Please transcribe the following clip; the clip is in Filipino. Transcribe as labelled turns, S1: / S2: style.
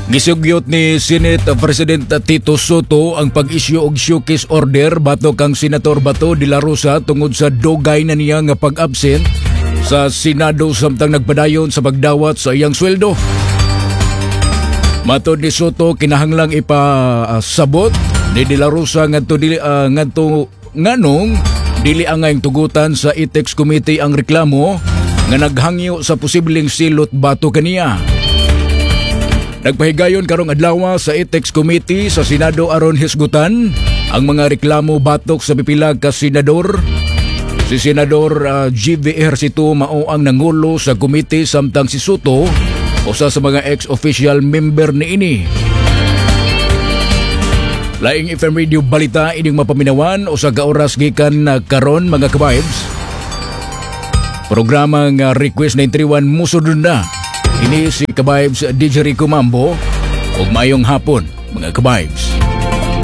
S1: Gisugyot ni Senate President Tito Soto ang pag-issue og showcase order batok kang Senator Bato de la Rosa tungod sa dugay na niya nga pag-absent sa Senado samtang nagpadayon sa pagdawat sa iyang sweldo. Matod ni Soto, kinahanglang ipasabot ni de la Rosa nganong dili angay tugutan sa Ethics Committee ang reklamo nga naghangyo sa posibleng silot bato kaniya. Nagpahigayon karong adlaw sa Ethics Committee sa Senado aron hisgutan ang mga reklamo batok sa pipila ka senador. Si Senador G.V. Ejercito mao ang nangulo sa committee samtang si Soto usa sa mga ex-official member niini. Laing FM Radio Balita ining mapaminawan usa ka oras gikan karon mga kabibes. Programa nga Request 931 musudon na. Ini si kabibes DJ Rico Mambo ug mayong hapon mga kabibes.